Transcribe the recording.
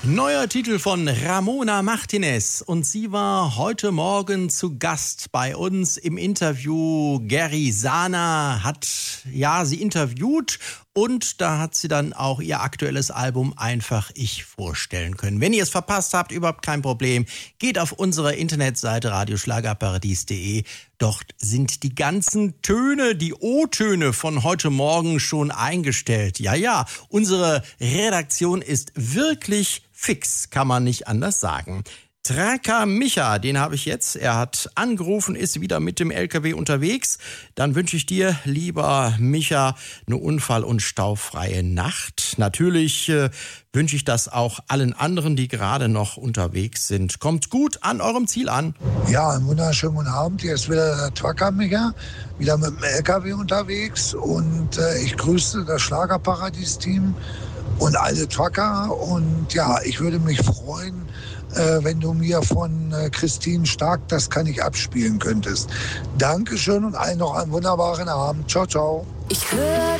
Neuer Titel von Ramona Martinez und sie war heute Morgen zu Gast bei uns im Interview. Gary Sana hat sie interviewt und da hat sie dann auch ihr aktuelles Album Einfach Ich vorstellen können. Wenn ihr es verpasst habt, überhaupt kein Problem. Geht auf unsere Internetseite radioschlagerparadies.de. Dort sind die ganzen Töne, die O-Töne von heute Morgen schon eingestellt. Ja, unsere Redaktion ist wirklich fix, kann man nicht anders sagen. Tracker Micha, den habe ich jetzt. Er hat angerufen, ist wieder mit dem LKW unterwegs. Dann wünsche ich dir, lieber Micha, eine unfall- und staufreie Nacht. Natürlich wünsche ich das auch allen anderen, die gerade noch unterwegs sind. Kommt gut an eurem Ziel an. Ja, einen wunderschönen guten Abend. Hier ist wieder der Tracker Micha, wieder mit dem LKW unterwegs. Und ich grüße das Schlagerparadies-Team und alle Trucker. Und ja, ich würde mich freuen, wenn du mir von Christine Stark Das kann ich abspielen könntest. Dankeschön und allen noch einen wunderbaren Abend. Ciao, ciao. Ich höre